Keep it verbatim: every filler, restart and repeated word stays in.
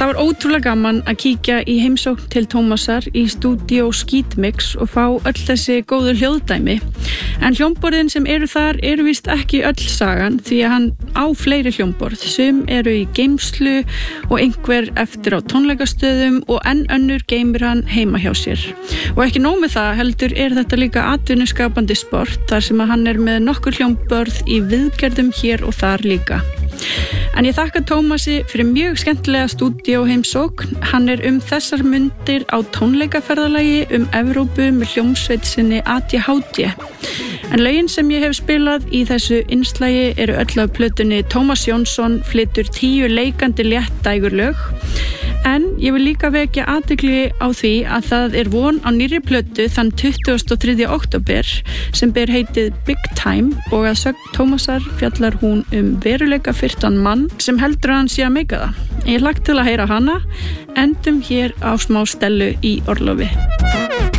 Það var ótrúlega gaman að kíkja í heimsókn til Tómasar í stúdíó Skítmix og fá öll þessi góðu hljóðdæmi. En hljómborðin sem eru þar eru víst ekki öll sagan því að hann á fleiri hljómborð. Sum eru í geymslu og einhver eftir á tónleikastöðum og enn önnur geymir hann heima hjá sér. Og ekki nóg með það heldur er þetta líka atvinnuskapandi sport þar sem að hann er með nokkur hljómborð í viðgerðum hér og þar líka. En ég þakka Tómasi fyrir mjög skemmtilega stúdíó heimsókn. Hann er um þessar mundir á tónleikaferðalagi um Evrópu með hljómsveit sinni A D H D. En lögin sem ég hef spilað í þessu innslagi eru öll af plötunni Tómas Jónsson flytur tíu leikandi létt dægurlög. En ég vil líka vekja athygli á því að það er von á nýrri plötu þann tuttugasta og þriðja október sem ber heitið Big Time og að sögn Tómasar fjallar hún um veruleika firtan mann sem heldur að hann sé að meika það. Ég hlakka til að heyra hana, endum hér á smá Stellu í orlofi.